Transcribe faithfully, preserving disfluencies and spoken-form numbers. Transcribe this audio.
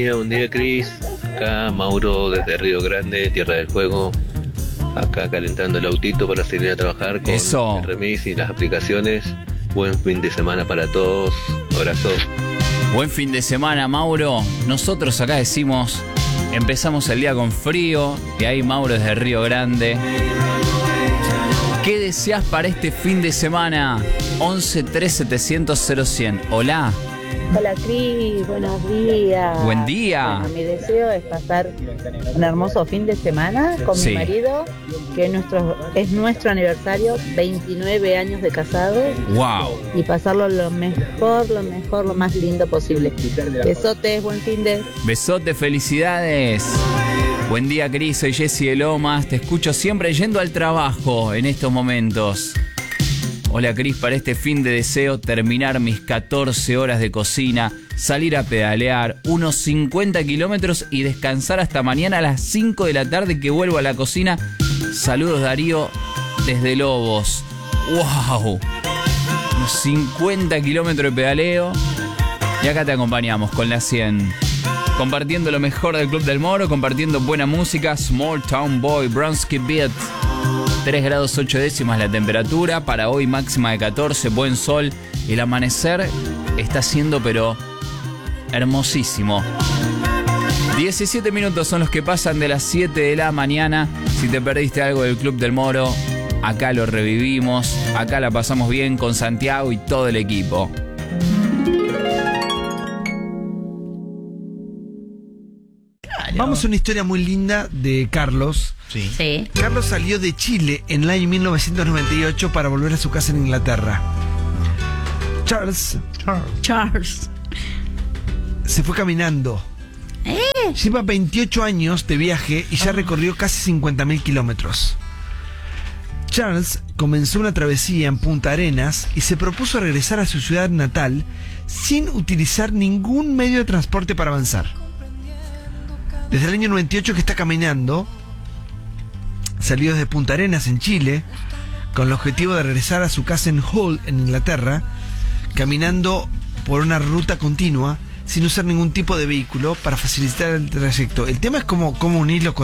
Buen día, Cris. Acá Mauro desde Río Grande, Tierra del Fuego. Acá calentando el autito para salir a trabajar con Eso. el remis y las aplicaciones. Buen fin de semana para todos. Abrazos. Buen fin de semana, Mauro. Nosotros acá decimos, empezamos el día con frío. Y ahí Mauro desde Río Grande. ¿Qué deseas para este fin de semana? once tres setecientos cero cien. Hola. Hola Cris, buenos días. Buen día. Bueno, mi deseo es pasar un hermoso fin de semana con Sí. mi marido, que es nuestro, es nuestro aniversario, veintinueve años de casados, Wow. y pasarlo lo mejor, lo mejor, lo más lindo posible. Besotes, buen fin de... Besote, felicidades. Buen día, Cris. Soy Jessy de Lomas. Te escucho siempre yendo al trabajo en estos momentos. Hola, Cris. Para este fin de deseo terminar mis catorce horas de cocina, salir a pedalear unos cincuenta kilómetros y descansar hasta mañana a las cinco de la tarde que vuelvo a la cocina. Saludos, Darío, desde Lobos. ¡Wow! Unos cincuenta kilómetros de pedaleo. Y acá te acompañamos con la cien. Compartiendo lo mejor del Club del Moro, compartiendo buena música. Small Town Boy, Bronski Beat. tres grados ocho décimas la temperatura. Para hoy máxima de catorce, buen sol. El amanecer está siendo pero hermosísimo. diecisiete minutos son los que pasan de las siete de la mañana. Si te perdiste algo del Club del Moro, acá lo revivimos. Acá la pasamos bien con Santiago y todo el equipo. Vamos a una historia muy linda de Carlos. Sí. Sí. Carlos salió de Chile en el año mil novecientos noventa y ocho para volver a su casa en Inglaterra. Charles Charles. se fue caminando. Lleva veintiocho años de viaje y ya recorrió casi cincuenta mil kilómetros. Charles comenzó una travesía en Punta Arenas y se propuso regresar a su ciudad natal sin utilizar ningún medio de transporte para avanzar. Desde el año noventa y ocho que está caminando, salió desde Punta Arenas en Chile, con el objetivo de regresar a su casa en Hull, en Inglaterra, caminando por una ruta continua, sin usar ningún tipo de vehículo para facilitar el trayecto. El tema es cómo, cómo unirlo con